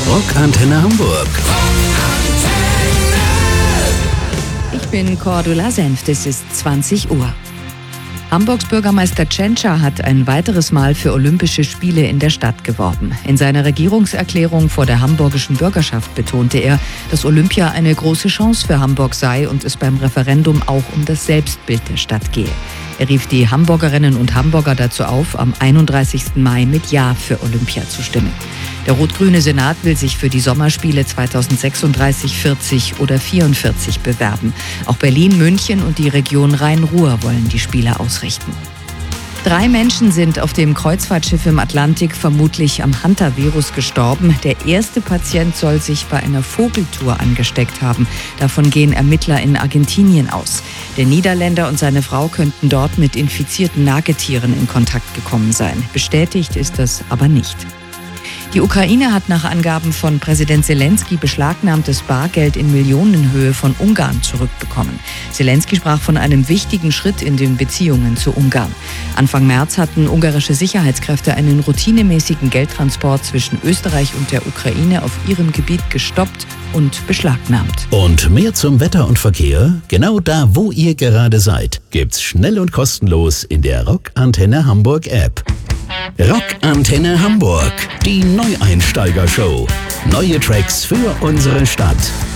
Rockantenne Hamburg. Ich bin Cordula Senft, es ist 20 Uhr. Hamburgs Bürgermeister Tschentscher hat ein weiteres Mal für Olympische Spiele in der Stadt geworben. In seiner Regierungserklärung vor der hamburgischen Bürgerschaft betonte er, dass Olympia eine große Chance für Hamburg sei und es beim Referendum auch um das Selbstbild der Stadt gehe. Er rief die Hamburgerinnen und Hamburger dazu auf, am 31. Mai mit Ja für Olympia zu stimmen. Der rot-grüne Senat will sich für die Sommerspiele 2036, 40 oder 44 bewerben. Auch Berlin, München und die Region Rhein-Ruhr wollen die Spiele ausrichten. 3 Menschen sind auf dem Kreuzfahrtschiff im Atlantik vermutlich am Hantavirus gestorben. Der erste Patient soll sich bei einer Vogeltour angesteckt haben. Davon gehen Ermittler in Argentinien aus. Der Niederländer und seine Frau könnten dort mit infizierten Nagetieren in Kontakt gekommen sein. Bestätigt ist das aber nicht. Die Ukraine hat nach Angaben von Präsident Zelensky beschlagnahmtes Bargeld in Millionenhöhe von Ungarn zurückbekommen. Zelensky sprach von einem wichtigen Schritt in den Beziehungen zu Ungarn. Anfang März hatten ungarische Sicherheitskräfte einen routinemäßigen Geldtransport zwischen Österreich und der Ukraine auf ihrem Gebiet gestoppt und beschlagnahmt. Und mehr zum Wetter und Verkehr? Genau da, wo ihr gerade seid, gibt's schnell und kostenlos in der Rockantenne Hamburg App. Rockantenne Hamburg, die Neueinsteiger-Show. Neue Tracks für unsere Stadt.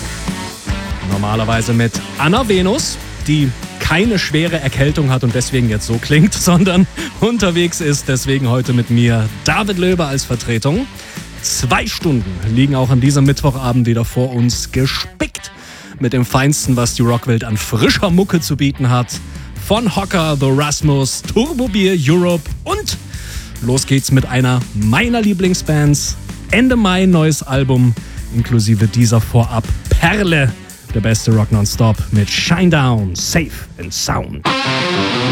Normalerweise mit Anna Venus, die keine schwere Erkältung hat und deswegen jetzt so klingt, sondern unterwegs ist. Deswegen heute mit mir David Löbe als Vertretung. 2 Stunden liegen auch an diesem Mittwochabend wieder vor uns, gespickt mit dem Feinsten, was die Rockwelt an frischer Mucke zu bieten hat. Von Hocker, The Rasmus, Turbo Beer, Europe und los geht's mit einer meiner Lieblingsbands. Ende Mai neues Album, inklusive dieser vorab Perle. Der beste Rock nonstop mit Shinedown, Safe and Sound.